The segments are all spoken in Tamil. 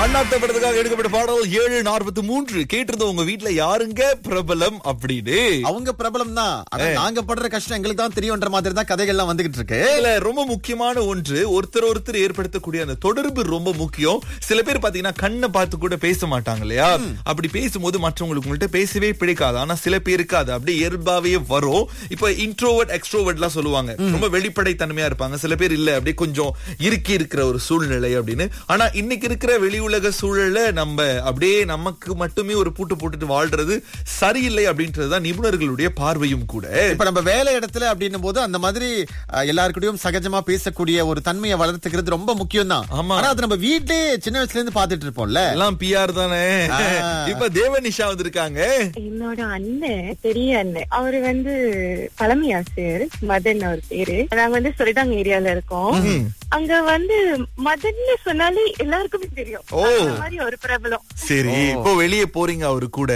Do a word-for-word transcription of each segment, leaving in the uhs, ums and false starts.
அண்ணாத்த படத்துக்காக எடுக்கப்பட்ட பாடல் ஏழு நாற்பத்தி மூன்று. கேட்டிருந்த உங்க வீட்டுல யாருங்க பிரபலம் அப்படின்னு. அவங்க பிரபலம் தான். ஆனா நாங்க படுற கஷ்டம் எங்களுக்கு தான் தெரியும்ன்ற மாதிரி தான் கதைகள்லாம் வந்துகிட்டு இருக்கு. இதுல ரொம்ப முக்கியமான ஒன்று, ஒருத்தர் ஒருத்தர் ஏற்படுத்தக்கூடிய அந்த தொடர்பு ரொம்ப முக்கியம். சில பேர் பாத்தீங்கன்னா கண்ணை பார்த்து கூட பேச மாட்டாங்க இல்லையா? அப்படி பேசும்போது மற்றவங்களுக்கு உங்கள்ட்ட பேசவே பிடிக்காது. ஆனா சில பேருக்கு அது அப்படியே இயல்பாவே வரும். இப்ப இன்ட்ரோவர்ட் எக்ஸ்ட்ரோவர்ட் எல்லாம் சொல்லுவாங்க, ரொம்ப வெளிப்படை தன்மையா இருப்பாங்க. சில பேர் இல்ல, அப்படியே கொஞ்சம் இறுக்கி இருக்கிற ஒரு சூழ்நிலை அப்படின்னு. ஆனா இன்னைக்கு இருக்கிற வெளி உலக சூழல்ல நம்ம அப்படியே நமக்கு மட்டுமே ஒரு பூட்டு போட்டுட்டு வாழ்றது சரியில்லை அப்படின்றதுதான் நிபுணர்களுடைய பார்வையும் கூட. இப்ப நம்ம வேலை இடத்துல அப்படின்னும் போது அந்த மாதிரி எல்லாருக்கூடயும் சகஜமா பேசக்கூடிய ஒரு தன்மையை வளர்த்துக்கிறது ரொம்ப முக்கியம் தான். ஆனா அது நம்ம வீட்லயே சின்ன வயசுல இருந்து பாத்துட்டு இருப்போம்ல. எல்லாம் பிஆர் தானே. இப்ப தேவனிஷா வந்திருக்காங்க. என்னோட அண்ணன், பெரிய அண்ணன், அவரு வந்து தலைமை ஆசிரியர் மதன் அவர் பேரு. நாங்க வந்து சொல்லிட்டாங்க ஏரியால இருக்கோம். அங்க வந்து மதன்னு சொன்னாலே எல்லாருக்குமே தெரியும். மாதிரி ஒரு பிரபலம். சரி, இப்போ வெளியே போறீங்க அவரு கூட,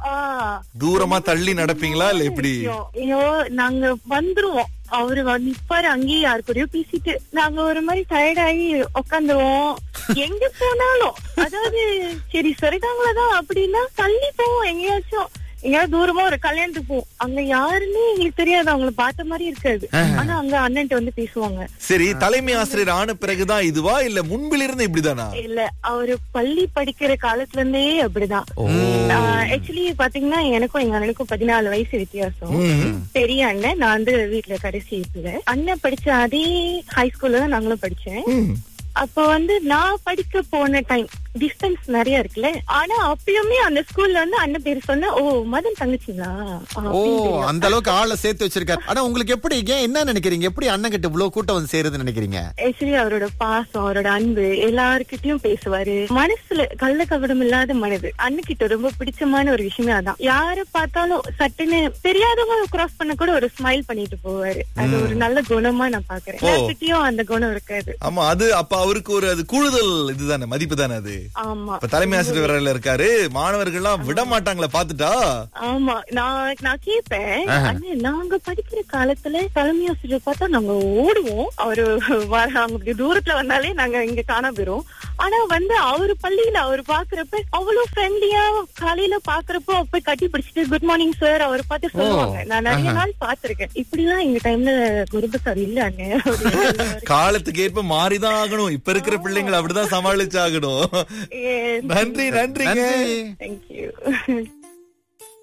தூரமா தள்ளி நடப்பீங்களா இல்ல எப்படி? ஐயோ, நாங்க வந்துருவோம். அவரு நிப்பாரு அங்கேயே யாருக்குறையோ பேசிட்டு, நாங்க ஒரு மாதிரி டயர்டாகி உக்காந்துருவோம். எங்க போனாலும், அதாவது சரி சரிதாங்களதான் அப்படின்னா தள்ளி போவோம். எங்கேயாச்சும் எங்கேயாவது தூரமா ஒரு கல்யாணத்துக்கு போவோம். அங்க யாருன்னு எங்களுக்கு தெரியாது, அவங்கள பார்த்த மாதிரி இருக்காது. ஆனா அங்க அண்ணன்ட்ட வந்து பேசுவாங்க. சரி, தலைமை ஆசிரியர் ஆன பிறகுதான் இதுவா இல்ல முன்பில இருந்து இப்படிதானா? இல்ல, அவரு பள்ளி படிக்கிற காலத்துல இருந்தே அப்படிதான். ஆக்சுவலி பாத்தீங்கன்னா எனக்கும் எங்க அண்ணனுக்கும் பதினாலு வயசு வித்தியாசம். பெரிய அண்ணன், நான் வந்து வீட்டுல கடைசி இருக்குல. அண்ணன் படிச்ச அதே ஹை ஸ்கூல்ல தான் நாங்களும் படிச்சேன். அப்ப வந்து நான் படிக்க போன டைம் டிஸ்டன்ஸ் நிறைய இருக்குல்ல. ஆனா அப்பயுமே அந்த ஸ்கூல்ல வந்து அண்ணன் பேரு சொன்ன, ஓ மதன் தங்கச்சிங்களா? ஓ, அந்த அளவுக்கு ஆளை சேர்த்து வச்சிருக்காரு. ஆனா உங்களுக்கு எப்படி, ஏன் என்ன நினைக்கிறீங்க, எப்படி அண்ணன் கிட்ட இவ்வளவு கூட்டம் வந்து சேருதுன்னு நினைக்கிறீங்க? ஆக்சுவலி அவரோட பாசம், அவரோட அன்பு, எல்லாருக்கிட்டையும் பேசுவாரு. மனசுல கள்ள கபடம் இல்லாத மனது. அண்ணன் கிட்ட ரொம்ப பிடிச்சமான ஒரு விஷயமே அதான். யார பார்த்தாலும் சட்டுன்னு தெரியாதவங்க கிராஸ் பண்ண கூட ஒரு ஸ்மைல் பண்ணிட்டு போவாரு. அது ஒரு நல்ல குணமா நான் பாக்குறேன். எல்லார்கிட்டயும் அந்த குணம் இருக்காது. ஆமா, அது அப்ப அவருக்கு ஒரு அது கூடுதல் இதுதானே, மதிப்பு தானே அது. ஆமா, இப்ப தலைமை ஆசிரியர் இருக்காரு, மாணவர்கள் எல்லாம் விட மாட்டாங்களா பாத்துட்டா? ஆமா, நான் நான் கேட்பேன், அண்ணே நாங்க படிக்கிற காலத்துல தலைமை ஆசிரியர் பார்த்தா நாங்க ஓடுவோம். அவரு வர தூரத்துல வந்தாலே நாங்க இங்க காண போயிரும். ஆனா வந்து அவரு பள்ளியில அவரு பாக்குறப்ப அவ்வளவு ஃப்ரெண்ட்லியா, காலையில பாக்குறப்போ அப்ப கட்டி பிடிச்சிட்டு குட் மார்னிங் சார் அவர் பார்த்து சொல்லுவாங்க. நான் நிறைய நாள் பாத்திருக்கேன். இப்படி எல்லாம் எங்க டைம்ல குருபசார் இல்ல அண்ணே. காலத்துக்கு ஏற்ப மாறிதான் ஆகணும். இப்ப இருக்கிற பிள்ளைங்களை அப்படிதான் சமாளிச்சு ஆகணும். நன்றி, நன்றிங்க. தேங்க்யூ.